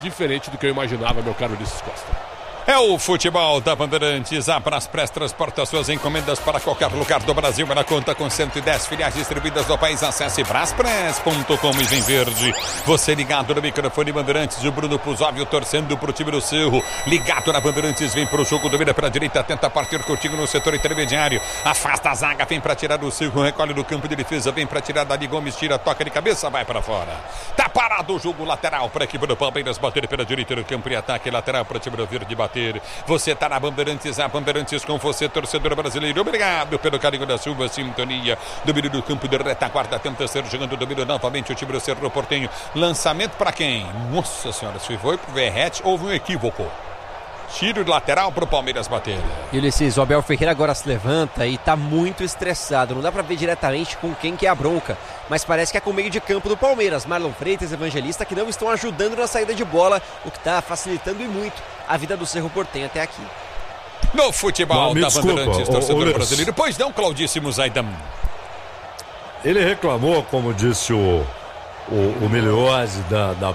Diferente do que eu imaginava, meu caro Ulisses Costa. É o futebol da Bandeirantes. A Braspress transporta suas encomendas para qualquer lugar do Brasil. Ela conta com 110 filiais distribuídas no país. Acesse braspress.com e vem verde. Você ligado no microfone Bandeirantes. O Bruno Puzóvio torcendo pro time do Cerro. Ligado na Bandeirantes, vem pro jogo, domina pela direita, tenta partir contigo no setor intermediário. Afasta a zaga, vem pra tirar do Cerro, recolhe do campo de defesa, vem pra tirar Dali Gomes, tira, toca de cabeça, vai pra fora. Tá parado o jogo lateral pra equipe do Palmeiras, bater pela direita do campo e ataque lateral pra time do Verde bater. Você tá na Bandeirantes, a Bandeirantes com você, torcedor brasileiro. Obrigado pelo carinho da sua sintonia. Domínio do campo de retaguarda, tenta ser jogando, domínio novamente o time do Cerro Porteño. Lançamento pra quem? Nossa senhora, se foi pro Verratti, houve um equívoco. Tiro de lateral pro Palmeiras bater. E Ulisses, o Abel Ferreira agora se levanta e tá muito estressado. Não dá pra ver diretamente com quem que é a bronca, mas parece que é com o meio de campo do Palmeiras. Marlon Freitas, Evangelista, que não estão ajudando na saída de bola, o que tá facilitando e muito a vida do Cerro Porteño até aqui. No futebol da Bandeirantes, torcedor brasileiro. Pois não, Claudíssimo Zaidan. Ele reclamou, como disse o Miliose,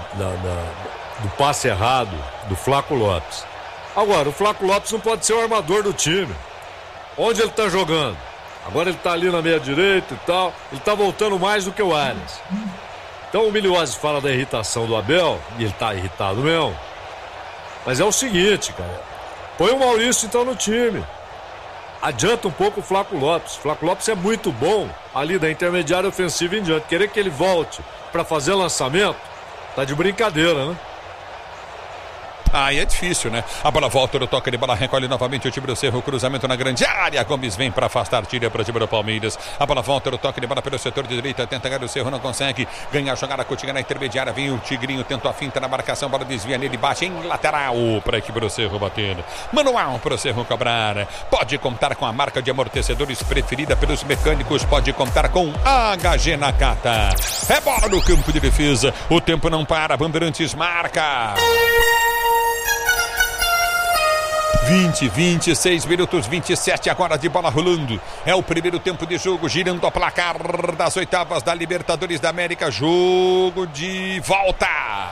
do passe errado do Flaco Lopes. Agora, o Flaco Lopes não pode ser o armador do time. Onde ele tá jogando? Agora ele tá ali na meia direita e tal. Ele tá voltando mais do que o Arias. Então o Miliose fala da irritação do Abel, e ele tá irritado mesmo. Mas é o seguinte, cara. Põe o Maurício então no time. Adianta um pouco o Flaco Lopes. O Flaco Lopes é muito bom ali da intermediária ofensiva em diante. Querer que ele volte pra fazer lançamento, tá de brincadeira, né? Aí é difícil, né? A bola volta, no toque de bola, recolhe novamente o time do Cerro, cruzamento na grande área. Gomes vem para afastar, tira para o time do Palmeiras. A bola volta, no toque de bola pelo setor de direita, tenta ganhar o Cerro, não consegue. Ganha a jogada, Coutinho na intermediária, vem o Tigrinho, tenta a finta na marcação, bola desvia nele, bate em lateral para a equipe do Cerro bater. Manual para o Cerro cobrar. Pode contar com a marca de amortecedores preferida pelos mecânicos, pode contar com HG Nakata. É bola no campo de defesa, o tempo não para, Bandeirantes marca. 26 minutos, 27 agora de bola rolando. É o primeiro tempo de jogo, girando a placar das oitavas da Libertadores da América. Jogo de volta.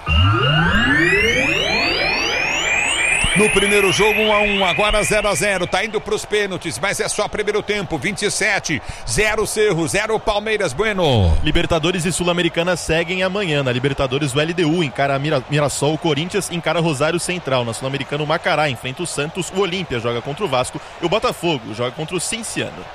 No primeiro jogo 1-1, agora 0-0, tá indo pros pênaltis, mas é só primeiro tempo, 27, 0 Cerro, 0 Palmeiras, Bueno. Libertadores e Sul-Americana seguem amanhã. Na Libertadores, o LDU encara Mirassol, o Corinthians encara Rosário Central. Na Sul-Americana, o Macará enfrenta o Santos, o Olímpia joga contra o Vasco e o Botafogo joga contra o Cinciano.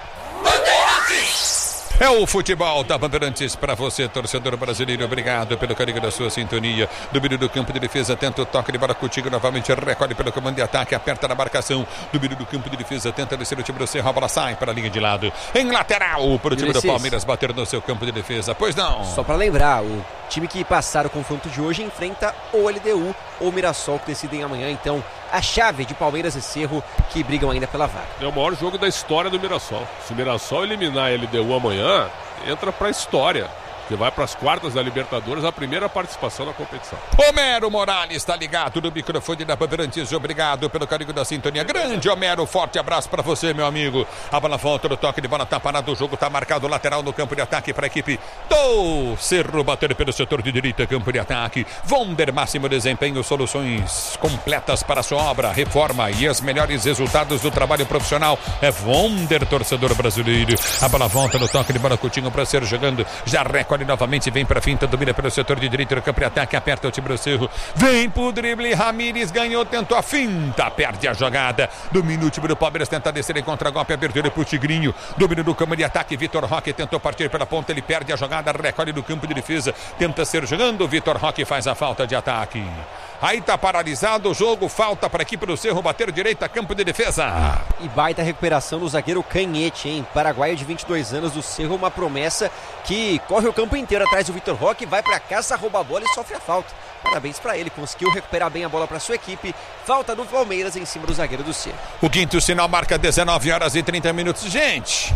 É o futebol da Bandeirantes para você, torcedor brasileiro. Obrigado pelo carinho da sua sintonia. Domínio do campo de defesa, tenta o toque de bola contigo novamente. Recolhe pelo comando de ataque, aperta na marcação. Domínio do campo de defesa, tenta descer o time do Cerro. A bola sai para a linha de lado. Em lateral para o time do Palmeiras bater no seu campo de defesa. Pois não. Só para lembrar, o time que passar o confronto de hoje enfrenta ou LDU ou Mirassol, que decidem amanhã. Então, a chave de Palmeiras e Cerro que brigam ainda pela vaga. É o maior jogo da história do Mirassol. Se o Mirassol eliminar a LDU amanhã, entra pra história. Que vai para as quartas da Libertadores, a primeira participação na competição. Homero Morales está ligado no microfone da Bandeirantes. Obrigado pelo carinho da sintonia. Grande Homero, forte abraço para você, meu amigo. A bola volta, no toque de bola, tá parado o jogo, tá marcado lateral no campo de ataque para a equipe do Cerro bater pelo setor de direita, campo de ataque. Vonder, máximo desempenho, soluções completas para a sua obra, reforma e os melhores resultados do trabalho profissional. É Vonder, torcedor brasileiro. A bola volta, no toque de bola, Coutinho para ser jogando, já recolhe novamente, vem para finta, domina pelo setor de direita do campo de ataque, aperta o time do Cerro, vem pro drible, Ramires ganhou, tentou a finta, perde a jogada, domina o time do Palmeiras, tenta descer em contra-golpe, abertura pro Tigrinho, domina do campo de ataque, Vitor Roque tentou partir pela ponta, ele perde a jogada, recolhe do campo de defesa, tenta ser jogando, Vitor Roque faz a falta de ataque. Aí tá paralisado o jogo, falta para a equipe do Cerro bater direita, campo de defesa. E baita recuperação do zagueiro Canhete, hein? Paraguaio de 22 anos do Cerro, uma promessa que corre o campo inteiro atrás do Vitor Roque, vai para caça, rouba a bola e sofre a falta. Parabéns para ele, conseguiu recuperar bem a bola para sua equipe. Falta do Palmeiras em cima do zagueiro do Cerro. O quinto sinal marca 19 horas e 30 minutos. Gente,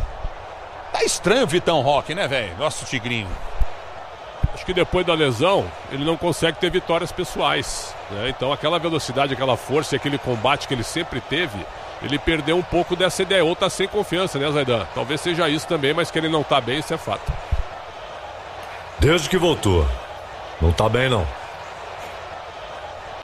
tá estranho o Vitão Roque, né, velho? Nosso Tigrinho. Acho que depois da lesão, ele não consegue ter vitórias pessoais, né? Então aquela velocidade, aquela força e aquele combate que ele sempre teve, ele perdeu um pouco dessa ideia, ou tá sem confiança, né, Zaidan? Talvez seja isso também, mas que ele não tá bem, isso é fato. Desde que voltou, não tá bem não.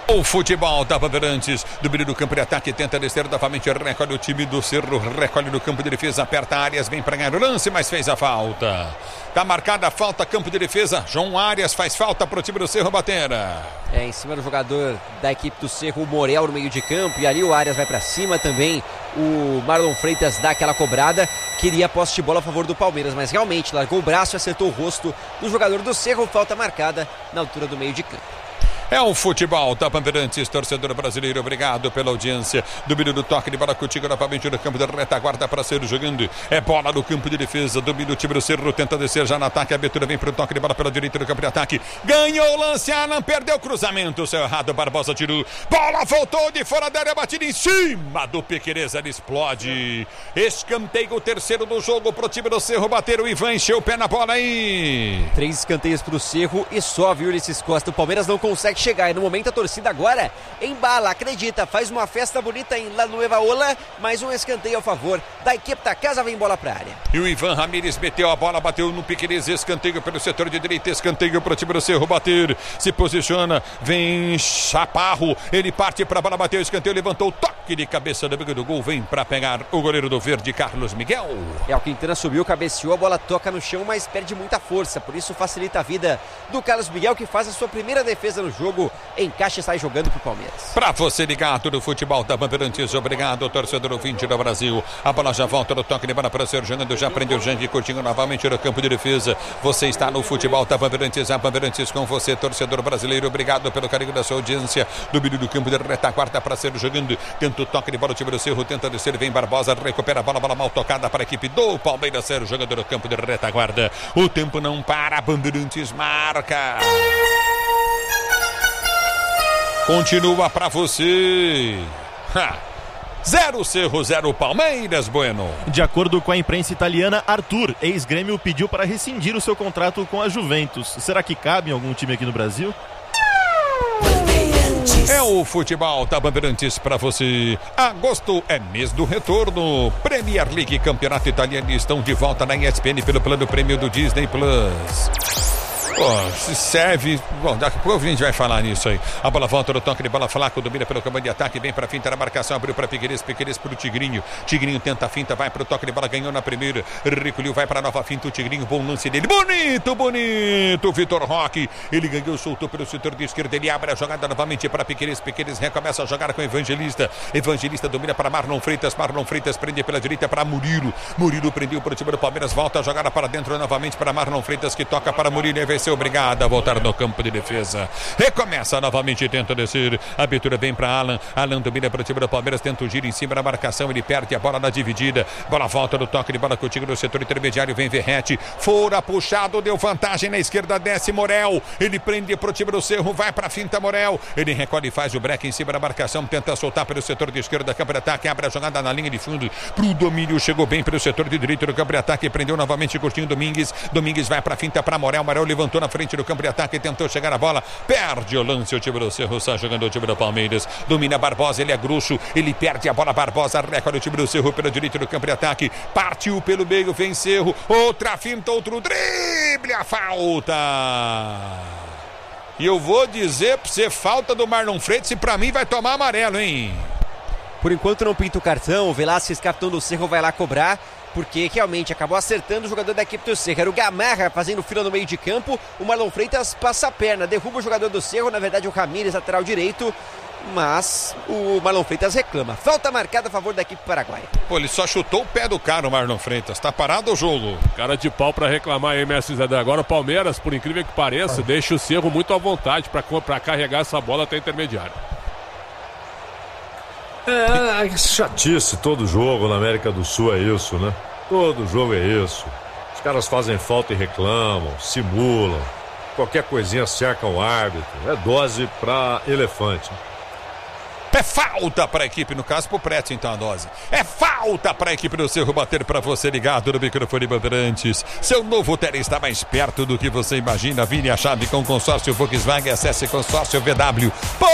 O futebol da Bandeirantes, do meio do campo de ataque, tenta descer novamente, recolhe o time do Cerro, recolhe no campo de defesa, aperta Arias, vem para ganhar o lance, mas fez a falta. Tá marcada a falta, campo de defesa, João Arias faz falta pro time do Cerro bater. Em cima do jogador da equipe do Cerro, o Morel no meio de campo, e ali o Arias vai para cima também, o Marlon Freitas dá aquela cobrada, queria posse de bola a favor do Palmeiras, mas realmente largou o braço e acertou o rosto do jogador do Cerro, falta marcada na altura do meio de campo. É o futebol da Bandeirantes, torcedor brasileiro, obrigado pela audiência. Domínio do toque de bola contigo novamente no campo da retaguarda para ser jogando. É bola no campo de defesa, domínio o time do Cerro, tenta descer já no ataque, a abertura vem para o toque de bola pela direita do campo de ataque. Ganhou o lance, Alan, perdeu o cruzamento, seu errado, Barbosa tirou. Bola voltou de fora da área, batida em cima do Piquerez, ele explode. Escanteio, o terceiro do jogo pro time do Cerro bater, o Ivan encheu o pé na bola aí. 3 escanteios pro Cerro e só, viu, Ulisses Costa, o Palmeiras não consegue chegar, e no momento a torcida agora embala, acredita, faz uma festa bonita em La Nueva Ola, mais um escanteio a favor da equipe da casa, vem bola pra área. E o Ivan Ramírez meteu a bola, bateu no Piquerez, escanteio pelo setor de direita, escanteio pro time do Cerro bater, se posiciona, vem Chaparro, ele parte pra bola, bateu o escanteio, levantou o toque de cabeça do amigo do gol, vem pra pegar o goleiro do verde, Carlos Miguel. O Quintana subiu, cabeceou, a bola toca no chão, mas perde muita força, por isso facilita a vida do Carlos Miguel, que faz a sua primeira defesa no jogo, encaixa e sai jogando pro Palmeiras. Pra você ligado no futebol da Bandeirantes, obrigado, torcedor ouvinte do Brasil. A bola já volta no toque de bola para ser jogando, já prendeu o Jangue Coutinho novamente no campo de defesa. Você está no futebol da Bandeirantes, a Bandeirantes com você, torcedor brasileiro, obrigado pelo carinho da sua audiência. Do meio do campo de retaguarda para ser jogando, tenta o toque de bola, o time do Cerro tenta descer, vem Barbosa, recupera a bola, bola mal tocada para a equipe do Palmeiras, ser jogando no campo de retaguarda. O tempo não para, a Bandeirantes marca. Continua pra você. 0 Cerro, 0 Palmeiras, Bueno. De acordo com a imprensa italiana, Arthur, ex-Grêmio, pediu para rescindir o seu contrato com a Juventus. Será que cabe em algum time aqui no Brasil? É o futebol da Bandeirantes pra você. Agosto é mês do retorno. Premier League, Campeonato Italiano, estão de volta na ESPN pelo plano prêmio do Disney Plus. Se serve. Bom, daqui a pouco a gente vai falar nisso aí. A bola volta no toque de bola, Flaco domina pelo comando de ataque, vem pra finta na marcação, abriu pra Piquerez, Piquerez pro Tigrinho. Tigrinho tenta a finta, vai pro toque de bola, ganhou na primeira. Recolheu, vai pra nova finta, o Tigrinho, bom lance dele. Bonito, bonito, Vitor Roque. Ele ganhou, soltou pelo setor de esquerda, ele abre a jogada novamente para Piquerez. Piquerez recomeça a jogar com Evangelista. Evangelista domina para Marlon Freitas. Marlon Freitas prende pela direita para Murilo. Murilo prendeu pro time do Palmeiras, volta a jogada para dentro novamente para Marlon Freitas, que toca para Murilo e vai ser obrigado a voltar no campo de defesa. Recomeça novamente, tenta descer. A abertura vem para Alan. Alan domina para o time do Palmeiras, tenta o giro em cima da marcação. Ele perde a bola na dividida. Bola volta no toque de bola contigo no setor intermediário. Vem Verrete. Fora puxado, deu vantagem na esquerda. Desce Morel. Ele prende para o time do Cerro. Vai para a finta Morel. Ele recolhe e faz o break em cima da marcação. Tenta soltar pelo setor de esquerda. Campo de ataque. Abre a jogada na linha de fundo. Pro domínio. Chegou bem pelo setor de direito do campo de ataque. Prendeu novamente Coutinho Domingues. Domingues vai para a finta para Morel. Morel levantou na frente do campo de ataque, tentou chegar a bola, perde o lance, o time do Cerro está jogando, o time do Palmeiras, domina Barbosa, ele é grosso, ele perde a bola, Barbosa, recolhe o time do Cerro pelo direito do campo de ataque, partiu pelo meio, vem Cerro, outra finta, outro drible, a falta. E eu vou dizer pra você, falta do Marlon Freitas, e pra mim vai tomar amarelo, hein? Por enquanto não pinta o cartão, o Velasquez, capitão do Cerro, vai lá cobrar, porque realmente acabou acertando o jogador da equipe do Cerro. Era o Gamarra fazendo fila no meio de campo, o Marlon Freitas passa a perna, derruba o jogador do Cerro, na verdade o Ramírez, lateral direito, mas o Marlon Freitas reclama. Falta marcada a favor da equipe paraguaia. Pô, ele só chutou o pé do cara, o Marlon Freitas. Tá parado o jogo. Cara de pau pra reclamar aí, Messi Zé. Agora o Palmeiras, por incrível que pareça, deixa o Cerro muito à vontade pra carregar essa bola até intermediário. É chatice, todo jogo na América do Sul é isso, né? Todo jogo é isso. Os caras fazem falta e reclamam, simulam, qualquer coisinha cercam o árbitro. É dose pra elefante. É falta para a equipe, no caso, pro Pretz, então a dose. É falta para a equipe do Cerro bater para você ligado no microfone Bandeirantes. Seu novo Tele está mais perto do que você imagina. Vire a chave com consórcio Volkswagen. Acesse consórciovw.com.br.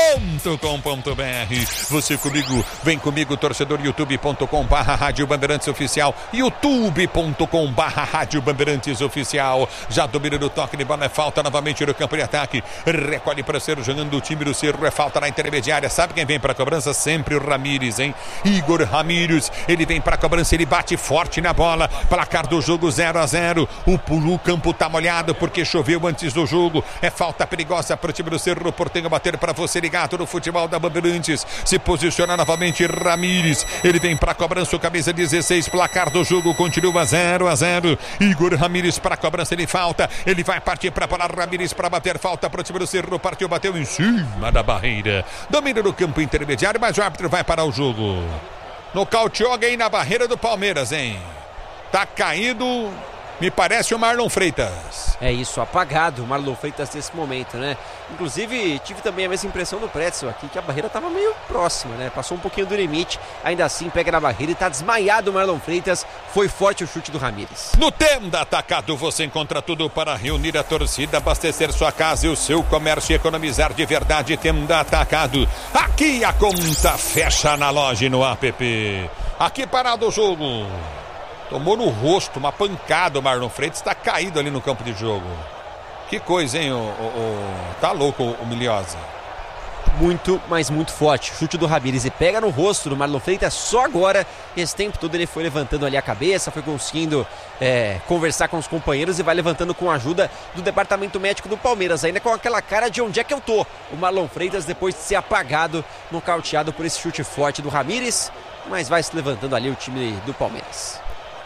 Você comigo, vem comigo, torcedor, youtube.com/Rádio Bandeirantes Oficial, youtube.com/Rádio Bandeirantes Oficial. Já domina no toque de bola, é falta novamente no campo de ataque. Recolhe para Cerro, jogando o time do Cerro, é falta na intermediária. Sabe quem vem para a cobrança? Sempre o Ramírez, hein? Igor Ramírez, ele vem para a cobrança, ele bate forte na bola. Placar do jogo 0-0. O campo tá molhado porque choveu antes do jogo. É falta perigosa para o time do Cerro Porteño bater para você ligado no futebol da Bandeirantes. Se posiciona novamente Ramírez. Ele vem para a cobrança, o camisa 16. Placar do jogo continua 0-0. Igor Ramírez para a cobrança, ele falta. Ele vai partir para a bola. Ramírez para bater falta para o time do Cerro. Partiu, bateu em cima da barreira. Domina no campo intermediário, mas o árbitro vai parar o jogo. Nocauteou alguém na barreira do Palmeiras, hein? Tá caído, me parece o Marlon Freitas. É isso, apagado o Marlon Freitas nesse momento, né? Inclusive, tive também a mesma impressão do Pretzel aqui, que a barreira estava meio próxima, né? Passou um pouquinho do limite, ainda assim pega na barreira e tá desmaiado o Marlon Freitas. Foi forte o chute do Ramírez. No Tenda Atacado você encontra tudo para reunir a torcida, abastecer sua casa e o seu comércio e economizar de verdade. Tenda Atacado. Aqui a conta fecha na loja e no app. Aqui parado o jogo. Tomou no rosto uma pancada o Marlon Freitas, está caído ali no campo de jogo. Que coisa, hein? Tá louco o Miliosa. Muito, mas muito forte. Chute do Ramírez e pega no rosto do Marlon Freitas só agora. Esse tempo todo ele foi levantando ali a cabeça, foi conseguindo conversar com os companheiros e vai levantando com a ajuda do departamento médico do Palmeiras, ainda com aquela cara de onde é que eu tô. O Marlon Freitas, depois de ser apagado, nocauteado por esse chute forte do Ramírez, mas vai se levantando ali o time do Palmeiras.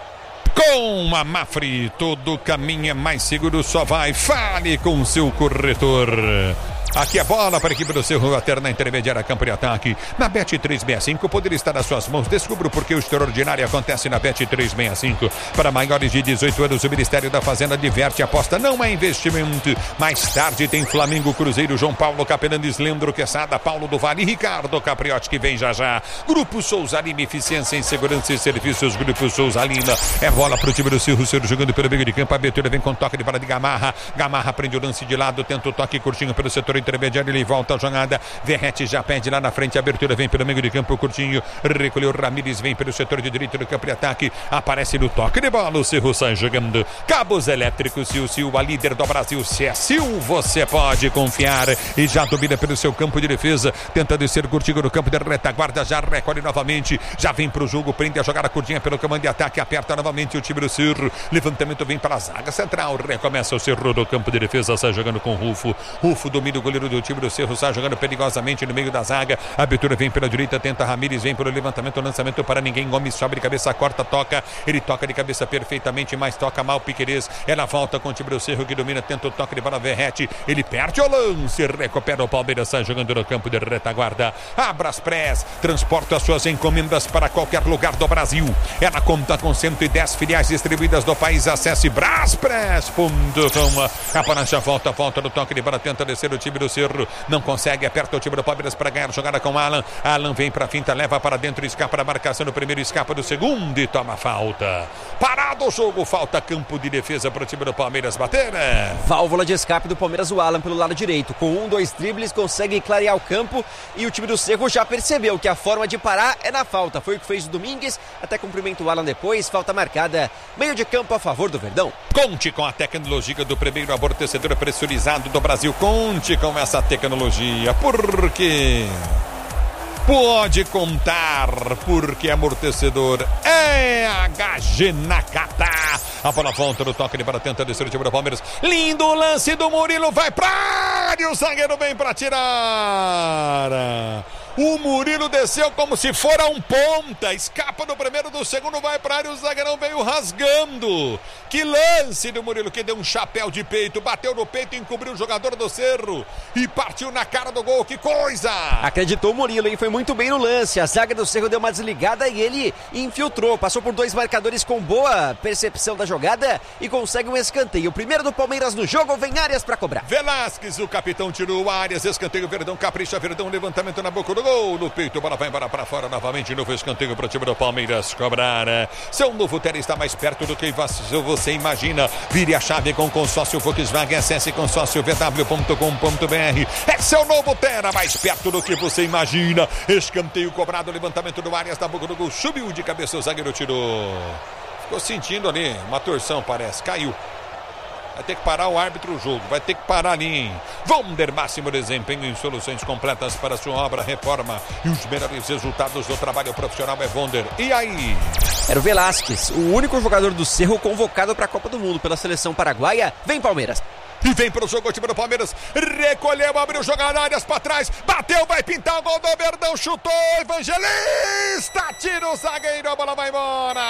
Com a Mafre, todo caminho é mais seguro, só vai. Fale com seu corretor. Aqui a bola para a equipe do Cerro, a terna intermediária, campo de ataque. Na Bet365 poder estar nas suas mãos. Descubra porque o extraordinário acontece na Bet365. Para maiores de 18 anos, o Ministério da Fazenda diverte, aposta, não é investimento. Mais tarde tem Flamengo, Cruzeiro, João Paulo, Capelandes, Leandro Quesada, Paulo do Vale e Ricardo Capriotti, que vem já já. Grupo Souza Lima, eficiência em segurança e serviços. Grupo Souza Lima. É bola para o time do Cerro, Cerro jogando pelo meio de campo. A abertura vem com toque de bola de Gamarra. Gamarra prende o lance de lado, tenta o toque curtinho pelo setor intermediário, ele volta a jogada. Verrete já pede lá na frente, a abertura vem pelo meio de campo, curtinho, recolheu Ramírez, vem pelo setor de direito do campo de ataque, aparece no toque de bola, o Cerro sai jogando. Cabos elétricos, Sil, a líder do Brasil. Se é Sil, você pode confiar, e já domina pelo seu campo de defesa, tenta descer curtinho no campo de retaguarda, já recolhe novamente, já vem pro jogo, prende a jogada curtinha pelo comando de ataque, aperta novamente o time do Cerro, levantamento vem para a zaga central, recomeça o Cerro do campo de defesa, sai jogando com Rufo domina o goleiro do time do Cerro, sai jogando perigosamente no meio da zaga, a abertura vem pela direita, tenta Ramírez, vem pelo levantamento, lançamento para ninguém, Gomes sobe cabeça, corta, toca, ele toca de cabeça perfeitamente, mas toca mal Piquerez, ela volta com o time do Cerro que domina, tenta o toque de bola, Verrete, ele perde o lance, recupera o Palmeiras, sai jogando no campo de retaguarda. Abraspress, transporta as suas encomendas para qualquer lugar do Brasil, ela conta com 110 filiais distribuídas do país, acesse braspress.com. A Panancha volta no toque de bola, tenta descer o time do Cerro, não consegue, aperta o time do Palmeiras para ganhar jogada com Alan vem para finta, leva para dentro, escapa da marcação do primeiro, escapa do segundo e toma falta. Parado o jogo, falta campo de defesa para o time do Palmeiras bater, né? Válvula de escape do Palmeiras, o Alan pelo lado direito, com 2 dribles consegue clarear o campo e o time do Cerro já percebeu que a forma de parar é na falta, foi o que fez o Domingues, até cumprimenta o Alan depois, falta marcada, meio de campo a favor do Verdão. Conte com a tecnologia do primeiro amortecedor pressurizado do Brasil, conte com essa tecnologia, porque pode contar, porque amortecedor é HG Nakata. A bola volta no toque de bola, tenta descer o time do Palmeiras, lindo lance do Murilo, vai pra área, o zagueiro vem pra tirar. O Murilo desceu como se fora um ponta, escapa do primeiro, do segundo, vai pra área, o zagueirão veio rasgando. Que lance do Murilo, que deu um chapéu de peito, bateu no peito, encobriu o jogador do Cerro e partiu na cara do gol, que coisa! Acreditou o Murilo, hein? Foi muito bem no lance, a zaga do Cerro deu uma desligada e ele infiltrou, passou por 2 marcadores com boa percepção da jogada e consegue um escanteio. O primeiro do Palmeiras no jogo, vem Arias pra cobrar. Velasquez, o capitão tirou Arias, escanteio, Verdão capricha, Verdão, levantamento na boca do do gol, no peito, a bola vai embora para fora novamente, novo escanteio para o time do Palmeiras cobrar. Seu novo Terra está mais perto do que você imagina. Vire a chave com consórcio Volkswagen, acesse consórciovw.com.br. É seu novo Terra, mais perto do que você imagina. Escanteio cobrado, levantamento do Arias, da boca do gol, subiu de cabeça, o zagueiro tirou. Ficou sentindo ali uma torção, parece, caiu. Vai ter que parar o árbitro o jogo, vai ter que parar ali, hein? Vonder, máximo desempenho em soluções completas para sua obra, reforma e os melhores resultados do trabalho profissional é Vonder. E aí? Era o Velasquez, o único jogador do Cerro convocado para a Copa do Mundo pela seleção paraguaia. Vem Palmeiras. E vem pro jogo o time do Palmeiras, recolheu, abriu jogada, áreas para trás, bateu, vai pintar o gol do Verdão, chutou, Evangelista, tira o zagueiro, a bola vai embora.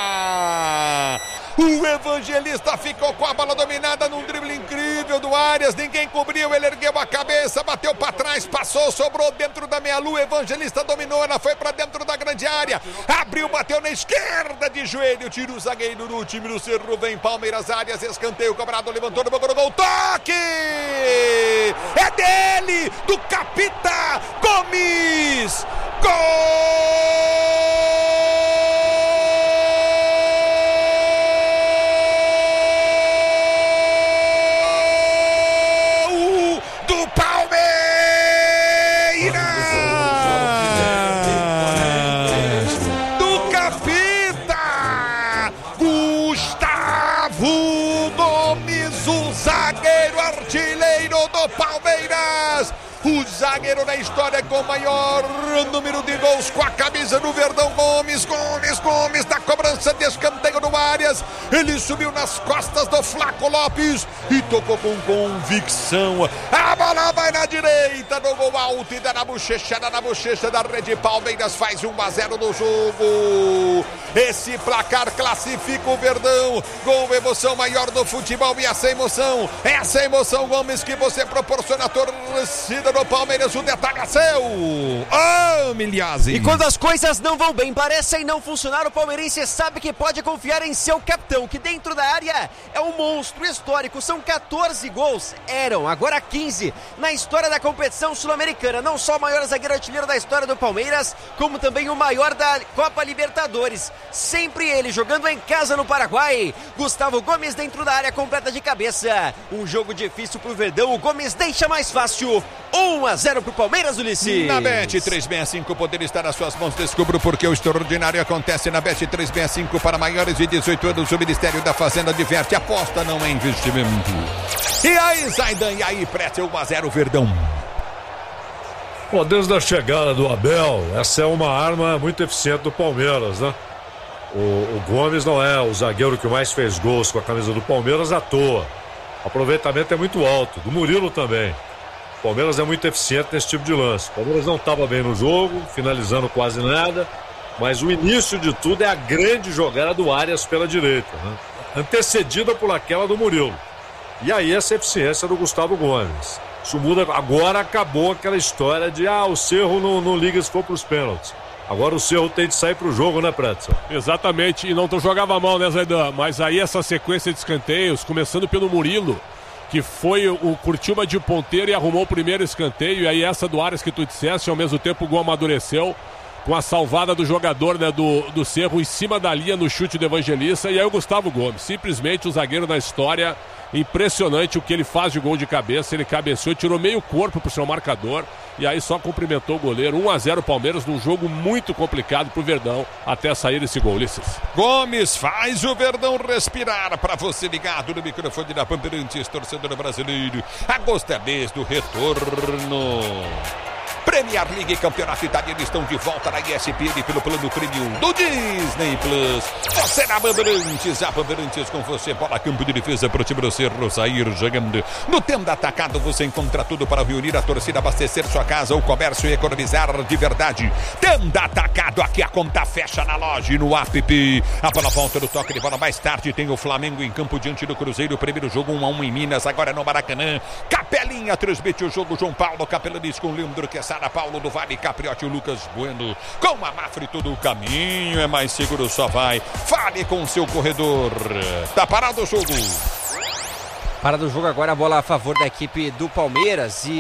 O Evangelista ficou com a bola dominada num drible incrível do Arias, ninguém cobriu, ele ergueu a cabeça, bateu para trás, passou, sobrou dentro da meia-lua, Evangelista dominou, ela foi para dentro da grande área, abriu, bateu na esquerda de joelho, tira o zagueiro do time do Cerro, vem Palmeiras, Arias, escanteio cobrado, levantou no boca do gol, toque! É dele, do Capita Gomes! Gol do Palmeiras! Do Capita! Gustavo Gomes, o zagueiro artilheiro do Palmeiras, o zagueiro da história com o maior número de gols com a camisa do Verdão, Gomes, da cobrança de escanteio do Arias, ele subiu nas costas do Flaco Lopes e tocou com convicção, a bola vai na direita do gol alto e dá na bochecha da rede. Palmeiras faz 1-0 no jogo, esse placar classifica o Verdão, gol, emoção maior do futebol, e essa emoção Gomes, que você proporciona a torcida do Palmeiras, o detalhe é seu. Miliazzi. E quando as coisas não vão bem, parecem não funcionar, o palmeirense sabe que pode confiar em seu capitão, que dentro da área é um monstro histórico. São 14 gols, agora 15 na história da competição sul-americana. Não só o maior zagueiro artilheiro da história do Palmeiras, como também o maior da Copa Libertadores. Sempre ele jogando em casa no Paraguai. Gustavo Gomes dentro da área, completa de cabeça. Um jogo difícil pro Verdão, o Gomes deixa mais fácil. 1-0 pro Palmeiras, Ulisses. Na Bet365 poder estar nas suas mãos. Descubra porque o extraordinário acontece na Bet365 para maiores de 18 anos. O Ministério da Fazenda diverte. Aposta não é investimento. E aí, Zaidan, e aí, Prete, 1-0 Verdão. Bom, desde a chegada do Abel, essa é uma arma muito eficiente do Palmeiras, né? O Gomes não é o zagueiro que mais fez gols com a camisa do Palmeiras à toa. O aproveitamento é muito alto, do Murilo também. O Palmeiras é muito eficiente nesse tipo de lance. O Palmeiras não estava bem no jogo, finalizando quase nada, mas o início de tudo é a grande jogada do Arias pela direita, né? Antecedida por aquela do Murilo. E aí essa eficiência do Gustavo Gomes. Isso muda, agora acabou aquela história de o Cerro não liga se for para os pênaltis. Agora o Cerro tem de sair pro jogo, né, Pretzel? Exatamente, e não jogava mal, né, Zaidan? Mas aí essa sequência de escanteios, começando pelo Murilo, que curtiu uma de ponteiro e arrumou o primeiro escanteio, e aí essa do Arias que tu disseste, ao mesmo tempo o gol amadureceu, com a salvada do jogador, né, do Cerro em cima da linha no chute do Evangelista, e aí o Gustavo Gomes, simplesmente o zagueiro da história, impressionante o que ele faz de gol de cabeça, ele cabeceou, tirou meio corpo pro seu marcador, e aí só cumprimentou o goleiro. 1-0 Palmeiras, num jogo muito complicado pro Verdão, até sair esse gol, Ulisses. Gomes faz o Verdão respirar. Para você ligado no microfone da Bandeirantes, torcedor brasileiro, agosto é mês do retorno. Premier League, campeonato italiano, estão de volta na ESPN pelo plano premium do Disney Plus. Você na Bandeirantes, a Bandeirantes com você, bola, campo de defesa pro time do Cerro sair jogando. No Tenda Atacado você encontra tudo para reunir a torcida, abastecer sua casa, o comércio e economizar de verdade. Tenda Atacado, aqui a conta fecha na loja e no app. A bola volta no toque de bola, mais tarde tem o Flamengo em campo diante do Cruzeiro, primeiro jogo 1-1 em Minas, agora no Maracanã. Capelinha transmite o jogo, João Paulo Capelanes com Leandro Quesada, Paulo do Vale, Capriotti e Lucas Bueno. Com a Mafre todo o caminho é mais seguro, só vai. Fale com o seu corredor. Tá parado o jogo. Parado o jogo agora, a bola a favor da equipe do Palmeiras. E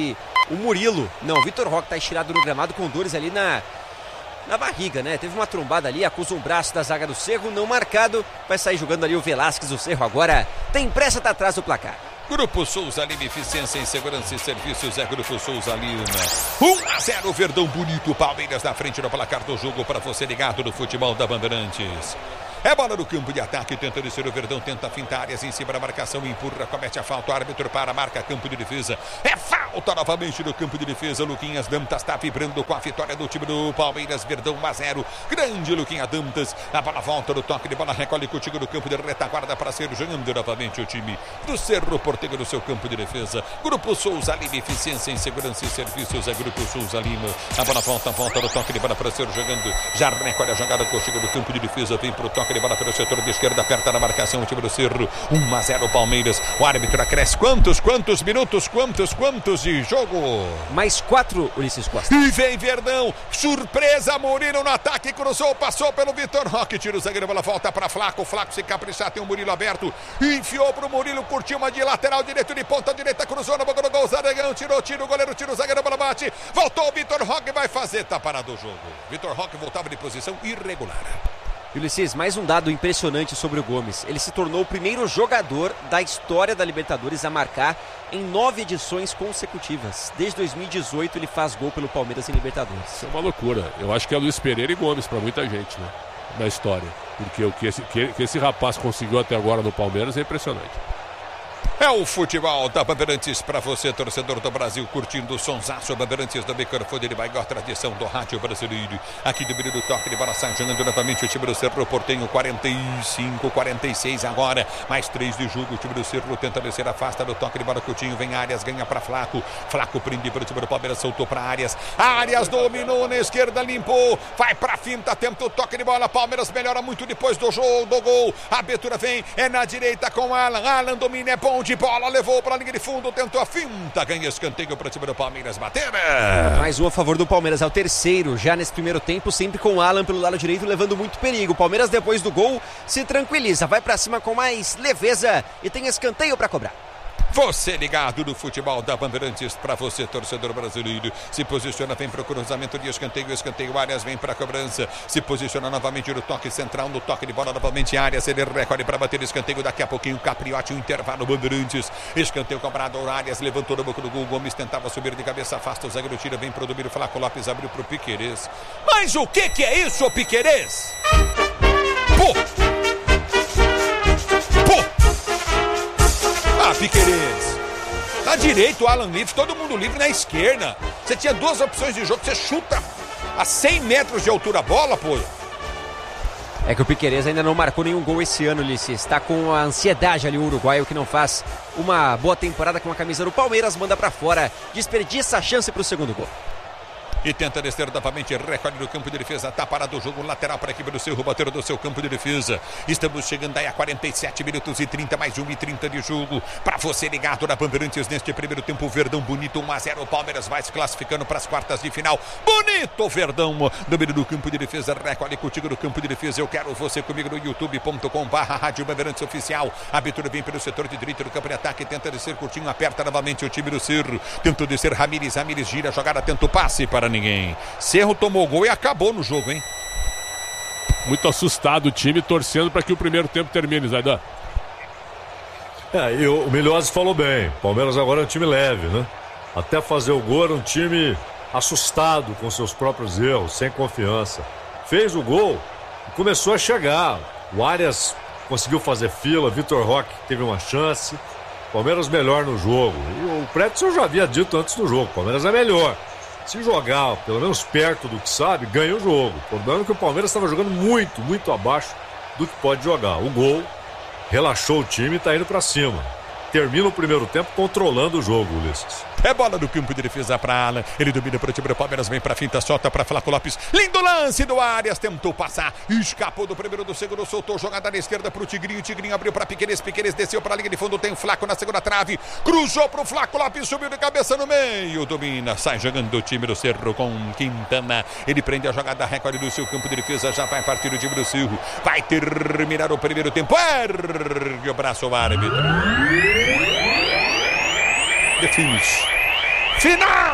o Murilo. Não, o Vitor Roque tá estirado no gramado com dores ali na barriga, né? Teve uma trombada ali, acusa um braço da zaga do Cerro, não marcado. Vai sair jogando ali o Velasquez do Cerro agora. Tem pressa, tá atrás do placar. Grupo Souza Lima, eficiência em segurança e serviços, é Grupo Souza Lima. 1-0, Verdão bonito, Palmeiras na frente no placar do jogo para você ligado no futebol da Bandeirantes. É bola no campo de ataque, tenta descer o Verdão, tenta fintar áreas em cima da marcação, empurra, comete a falta, o árbitro para, marca campo de defesa. É falta novamente no campo de defesa, Luquinhas Dantas está vibrando com a vitória do time do Palmeiras, Verdão 1-0. Grande Luquinhas Dantas, a bola volta no toque de bola, recolhe contigo no campo de retaguarda para ser jogando novamente o time do Cerro Porteño no seu campo de defesa. Grupo Souza Lima, eficiência em segurança e serviços, é Grupo Souza Lima. A bola volta no toque de bola para ser jogando, já recolhe a jogada contigo no campo de defesa, vem para o toque de bola pelo setor de esquerda, aperta na marcação o time do Cerro. 1-0 Palmeiras. O árbitro acresce quantos minutos, quantos de jogo? Mais 4, Ulisses Costa. E vem Verdão, surpresa, Murilo no ataque, cruzou, passou pelo Vitor Roque, tira o zagueiro, bola volta para Flaco, Flaco se caprichar, tem o Murilo aberto, enfiou pro Murilo, curtiu uma de lateral direito, de ponta direita, cruzou na boca do gol, Zaregão, tirou o goleiro, tira o zagueiro, bola bate, voltou o Vitor Roque, vai fazer, tá parado o jogo. Vitor Roque voltava de posição irregular. Ulisses, mais um dado impressionante sobre o Gomes. Ele se tornou o primeiro jogador da história da Libertadores a marcar em 9 edições consecutivas. Desde 2018 ele faz gol pelo Palmeiras em Libertadores. Isso é uma loucura. Eu acho que é Luiz Pereira e Gomes para muita gente, né? Na história. Porque o que esse rapaz conseguiu até agora no Palmeiras é impressionante. É o futebol da Bandeirantes para você, torcedor do Brasil, curtindo o sonsaço. Bandeirantes do microfone de maior tradição do rádio brasileiro. Aqui do meio do toque de bola, sai jogando novamente o time do Cerro Porteño, 45, 46 agora. Mais 3 de jogo, o time do Cerro tenta descer, afasta do toque de bola, Coutinho vem Arias, ganha para Flaco. Flaco prende para o time do Palmeiras, soltou para Arias. Arias dominou na esquerda, limpou, vai para finta, tenta o toque de bola. Palmeiras melhora muito depois do jogo, do gol. A abertura vem, é na direita com Alan. Alan domina, é bom de bola, levou para a linha de fundo, tentou a finta, ganha escanteio para o time do Palmeiras bater. Mais um a favor do Palmeiras, é o terceiro já nesse primeiro tempo, sempre com o Alan pelo lado direito, levando muito perigo. O Palmeiras, depois do gol, se tranquiliza, vai para cima com mais leveza e tem escanteio para cobrar. Você ligado no futebol da Bandeirantes, para você, torcedor brasileiro. Se posiciona, vem para o cruzamento de escanteio, Arias vem para a cobrança. Se posiciona novamente no toque central, no toque de bola novamente, Arias, ele recolhe para bater escanteio. Daqui a pouquinho, Capriotti, um intervalo, Bandeirantes. Escanteio cobrado, Arias levantou no boca do gol. Gomes tentava subir de cabeça, afasta o zagueiro, tira, vem para o domínio. Flaco Lopes abriu para o Piquerez. Mas o que é isso, Piquerez? Piquerez, na direita o Alan livre, todo mundo livre na esquerda. Você tinha 2 opções de jogo, você chuta a 100 metros de altura a bola, pô. É que o Piquerez ainda não marcou nenhum gol esse ano, Ulisses. Está com a ansiedade ali o uruguaio, que não faz uma boa temporada com a camisa do Palmeiras, manda para fora, desperdiça a chance para o segundo gol. E tenta descer novamente, recolhe no campo de defesa, tá parado o jogo, lateral para a equipe do Cerro, bateram do seu campo de defesa. Estamos chegando aí a 47 minutos e 30, mais 1:30 de jogo. Para você ligado na Bandeirantes neste primeiro tempo, Verdão bonito, 1-0, o Palmeiras vai se classificando para as quartas de final. Bonito, Verdão, no meio do campo de defesa, recolhe contigo no campo de defesa. Eu quero você comigo no youtube.com/Rádio Bandeirantes Oficial. A abertura vem pelo setor de direito do campo de ataque, tenta descer curtinho, aperta novamente o time do Cerro. Tentou descer Ramires gira a jogada, tenta o passe para ninguém. Cerro tomou gol e acabou no jogo, hein? Muito assustado o time, torcendo para que o primeiro tempo termine, Zaidan. E o Milhozzi falou bem. Palmeiras agora é um time leve, né? Até fazer o gol era um time assustado com seus próprios erros, sem confiança. Fez o gol e começou a chegar. O Arias conseguiu fazer fila, Vitor Roque teve uma chance. Palmeiras melhor no jogo. E o Pretzel já havia dito antes do jogo, Palmeiras é melhor. Se jogar, pelo menos perto do que sabe, ganha o jogo. O problema é que o Palmeiras estava jogando muito abaixo do que pode jogar. O gol relaxou o time e está indo para cima. Termina o primeiro tempo controlando o jogo, Ulisses. É bola no campo de defesa para Alan. Ele domina para o time do Palmeiras, vem para a finta, solta para Flaco Lopes. Lindo lance do Arias, tentou passar, escapou do primeiro, do segundo, soltou, jogada na esquerda para o Tigrinho. Tigrinho abriu para Piquerez, Piquerez desceu para a linha de fundo, tem o Flaco na segunda trave, cruzou para o Flaco Lopes, subiu de cabeça no meio, domina, sai jogando o time do Cerro com Quintana. Ele prende a jogada, recolhe do seu campo de defesa, já vai partir o time do Cerro. Vai terminar o primeiro tempo. Ergue o braço, o árbitro. The finish. Final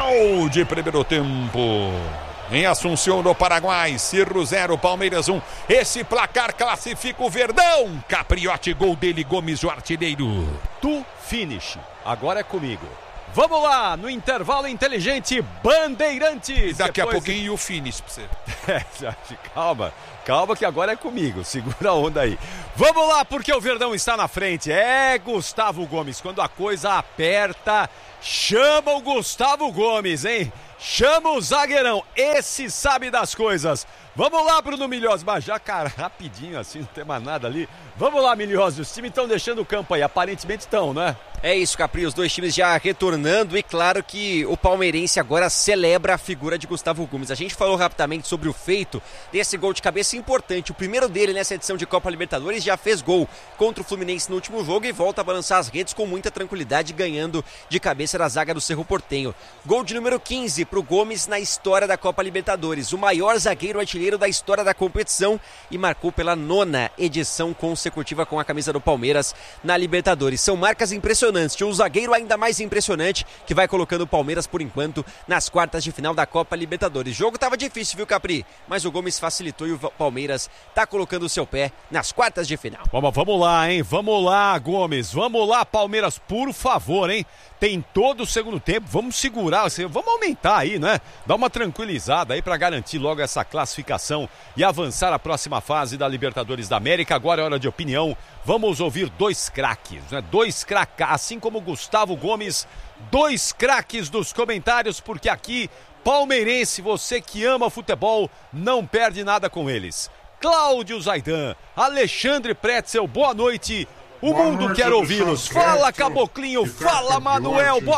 Final de primeiro tempo. Em Assunção, no Paraguai, Cerro 0, Palmeiras 1. Esse placar classifica o Verdão. Capriotti, gol dele, Gomes, o artilheiro. Tu finish. Agora é comigo. Vamos lá, no intervalo inteligente, Bandeirantes. Daqui a pouquinho o finish pra você. Calma que agora é comigo. Segura a onda aí. Vamos lá, porque o Verdão está na frente. É Gustavo Gomes. Quando a coisa aperta, chama o Gustavo Gomes, hein? Chama o zagueirão. Esse sabe das coisas. Vamos lá, Bruno Milhós. Mas já, cara, rapidinho assim, não tem mais nada ali. Vamos lá, Milhós. Os times estão deixando o campo aí. Aparentemente estão, né? É isso, Capri, os dois times já retornando e claro que o palmeirense agora celebra a figura de Gustavo Gomes. A gente falou rapidamente sobre o feito desse gol de cabeça importante. O primeiro dele nessa edição de Copa Libertadores, já fez gol contra o Fluminense no último jogo e volta a balançar as redes com muita tranquilidade, ganhando de cabeça da zaga do Cerro Porteño. Gol de número 15 para o Gomes na história da Copa Libertadores. O maior zagueiro artilheiro da história da competição e marcou pela 9ª edição consecutiva com a camisa do Palmeiras na Libertadores. São marcas impressionantes. Um zagueiro ainda mais impressionante que vai colocando o Palmeiras, por enquanto, nas quartas de final da Copa Libertadores. O jogo tava difícil, viu, Capri? Mas o Gomes facilitou e o Palmeiras tá colocando o seu pé nas quartas de final. Vamos lá, hein? Vamos lá, Gomes. Vamos lá, Palmeiras, por favor, hein? Tem todo o segundo tempo, vamos segurar, vamos aumentar aí, né? Dar uma tranquilizada aí para garantir logo essa classificação e avançar à próxima fase da Libertadores da América. Agora é hora de opinião, vamos ouvir dois craques, né? Dois craques, assim como Gustavo Gomes, dois craques dos comentários, porque aqui, palmeirense, você que ama futebol, não perde nada com eles. Cláudio Zaidan, Alexandre Pretzel, boa noite. O mundo quer ouvi-los. Fala, Caboclinho. Fala, Manuel. Boa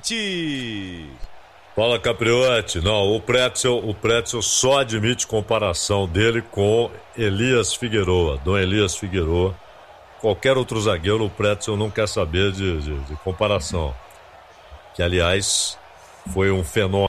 noite. Fala, Capriotti. Não, o Pretzel só admite comparação dele com Elias Figueroa, Dom Elias Figueroa. Qualquer outro zagueiro, o Pretzel não quer saber de comparação. Que, aliás, foi um fenômeno.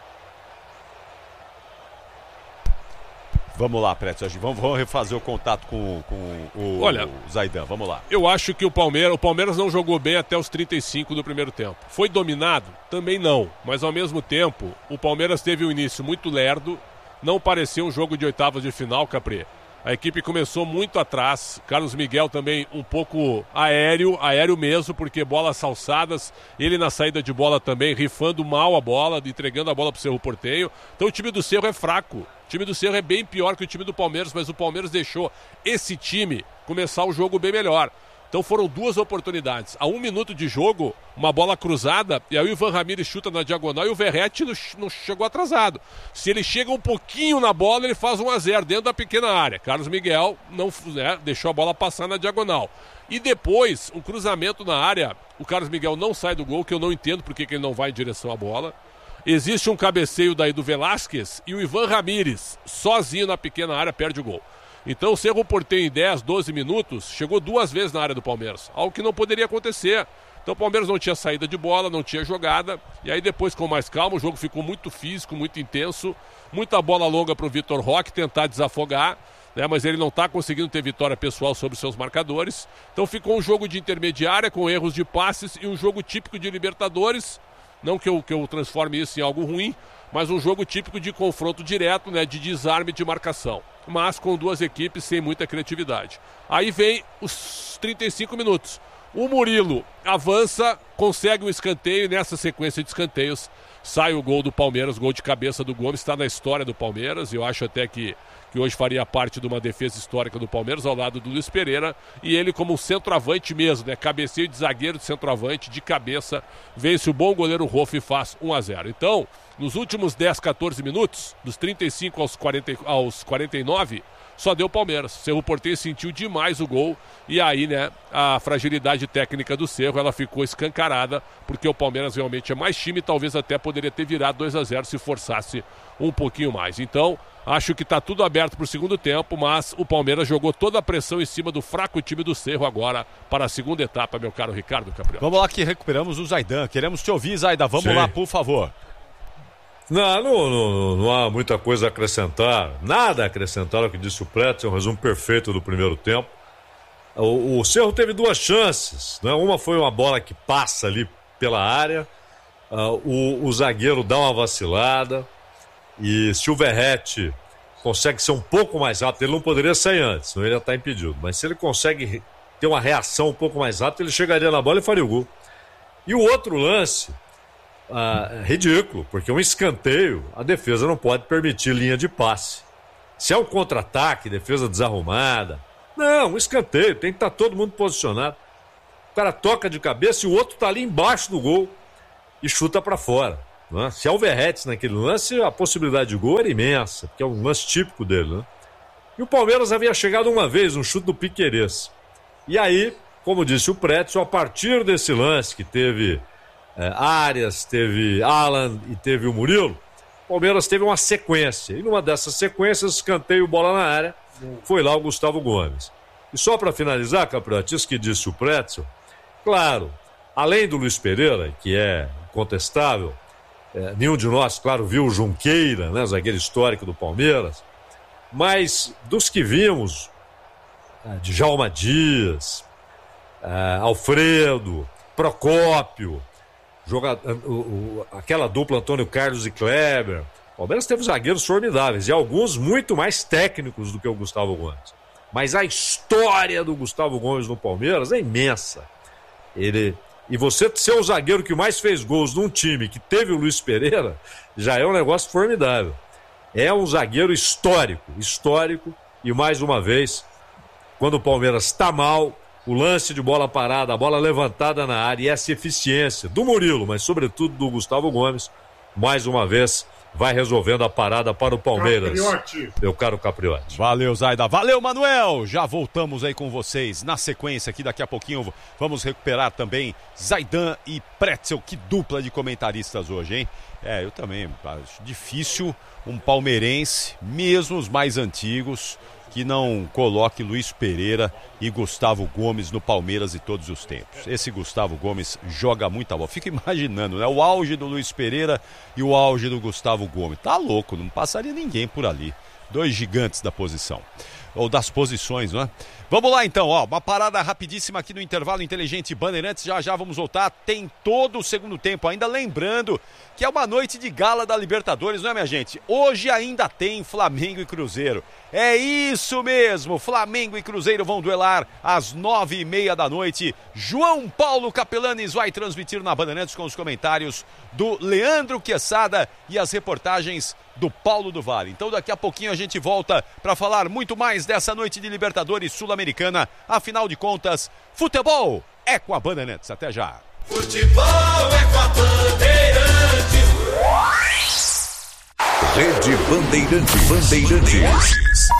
Vamos lá, Pretzel, vamos refazer o contato com o Zaidan, vamos lá. Eu acho que o Palmeiras não jogou bem até os 35 do primeiro tempo. Foi dominado? Também não, mas ao mesmo tempo, o Palmeiras teve um início muito lerdo, não parecia um jogo de oitavas de final, Capri. A equipe começou muito atrás, Carlos Miguel também um pouco aéreo mesmo, porque bolas alçadas, ele na saída de bola também, rifando mal a bola, entregando a bola para o Cerro Porteño. Então o time do Cerro é fraco, o time do Cerro é bem pior que o time do Palmeiras, mas o Palmeiras deixou esse time começar o jogo bem melhor. Então foram duas oportunidades. A 1 minuto de jogo, uma bola cruzada, e aí o Ivan Ramírez chuta na diagonal e o Verratti não chegou atrasado. Se ele chega um pouquinho na bola, ele faz 1-0 dentro da pequena área. Carlos Miguel não deixou a bola passar na diagonal. E depois, um cruzamento na área, o Carlos Miguel não sai do gol, que eu não entendo porque que ele não vai em direção à bola. Existe um cabeceio daí do Velasquez e o Ivan Ramírez, sozinho na pequena área, perde o gol. Então o Cerro Porteño em 10, 12 minutos chegou 2 vezes na área do Palmeiras, algo que não poderia acontecer. Então o Palmeiras não tinha saída de bola, não tinha jogada, e aí depois com mais calma o jogo ficou muito físico, muito intenso, muita bola longa para o Vitor Roque tentar desafogar, né, mas ele não está conseguindo ter vitória pessoal sobre os seus marcadores. Então ficou um jogo de intermediária com erros de passes e um jogo típico de Libertadores, não que eu transforme isso em algo ruim, mas um jogo típico de confronto direto, né, de desarme de marcação, mas com duas equipes sem muita criatividade. Aí vem os 35 minutos. O Murilo avança, consegue um escanteio e nessa sequência de escanteios sai o gol do Palmeiras, gol de cabeça do Gomes, está na história do Palmeiras, e eu acho até que hoje faria parte de uma defesa histórica do Palmeiras ao lado do Luiz Pereira, e ele como um centroavante mesmo, né? Cabeceio de zagueiro de centroavante, de cabeça, vence o bom goleiro Rolf e faz 1-0. Então, nos últimos 10, 14 minutos, dos 35 aos 49, só deu Palmeiras. O Cerro Porteño sentiu demais o gol e aí, né, a fragilidade técnica do Cerro, ela ficou escancarada, porque o Palmeiras realmente é mais time e talvez até poderia ter virado 2-0 se forçasse um pouquinho mais. Então, acho que está tudo aberto para o segundo tempo, mas o Palmeiras jogou toda a pressão em cima do fraco time do Cerro agora para a segunda etapa, meu caro Ricardo Caprioli. Vamos lá que recuperamos o Zaidan. Queremos te ouvir, Zaidan. Vamos lá, por favor. Não há muita coisa a acrescentar, nada a acrescentar ao que disse o Pretzel, é um resumo perfeito do primeiro tempo. O Cerro teve 2 chances, né? Uma foi uma bola que passa ali pela área o zagueiro dá uma vacilada, e se o Verratti consegue ser um pouco mais rápido, ele não poderia sair antes, senão ele já está impedido, mas se ele consegue ter uma reação um pouco mais rápida, ele chegaria na bola e faria o gol. E o outro lance, ridículo, porque um escanteio, a defesa não pode permitir linha de passe. Se é um contra-ataque, defesa desarrumada, não, um escanteio, tem que estar todo mundo posicionado. O cara toca de cabeça e o outro está ali embaixo do gol e chuta para fora. Né? Se é o Verratti naquele lance, a possibilidade de gol era imensa, porque é um lance típico dele. Né? E o Palmeiras havia chegado uma vez, um chute do Piquerez. E aí, como disse o Pretzel, a partir desse lance que teve Arias, teve Alan e teve o Murilo, o Palmeiras teve uma sequência. E numa dessas sequências, escanteio, bola na área, foi lá o Gustavo Gomes. E só para finalizar, Capriotti, isso que disse o Pretzel, claro, além do Luiz Pereira, que é incontestável, nenhum de nós, claro, viu o Junqueira, né, zagueiro histórico do Palmeiras, mas dos que vimos, Djalma Dias, Alfredo, Procópio, aquela dupla Antônio Carlos e Kleber, o Palmeiras teve zagueiros formidáveis e alguns muito mais técnicos do que o Gustavo Gomes. Mas a história do Gustavo Gomes no Palmeiras é imensa. E você ser o zagueiro que mais fez gols num time que teve o Luiz Pereira, já é um negócio formidável. É um zagueiro histórico, e mais uma vez, quando o Palmeiras está mal, o lance de bola parada, a bola levantada na área e essa eficiência do Murilo, mas sobretudo do Gustavo Gomes, mais uma vez vai resolvendo a parada para o Palmeiras. Capriotti. Meu caro Capriotti. Valeu, Zaida. Valeu, Manuel. Já voltamos aí com vocês na sequência aqui. Daqui a pouquinho vamos recuperar também Zaidan e Pretzel. Que dupla de comentaristas hoje, hein? Eu também acho difícil um palmeirense, mesmo os mais antigos, que não coloque Luiz Pereira e Gustavo Gomes no Palmeiras de todos os tempos. Esse Gustavo Gomes joga muita bola. Fica imaginando, né? O auge do Luiz Pereira e o auge do Gustavo Gomes. Tá louco, não passaria ninguém por ali. Dois gigantes da posição. Ou das posições, não é? Vamos lá então, uma parada rapidíssima aqui no intervalo inteligente Bandeirantes, já vamos voltar, tem todo o segundo tempo, ainda lembrando que é uma noite de gala da Libertadores, não é, minha gente? Hoje ainda tem Flamengo e Cruzeiro, é isso mesmo, Flamengo e Cruzeiro vão duelar às 9h30 da noite, João Paulo Capelanes vai transmitir na Bandeirantes com os comentários do Leandro Quesada e as reportagens do Paulo do Vale. Então daqui a pouquinho a gente volta para falar muito mais dessa noite de Libertadores Sul-Americana. Afinal de contas, futebol é com a Bandeirantes. Até já. Futebol é com a Bandeirantes. Rede Bandeirantes.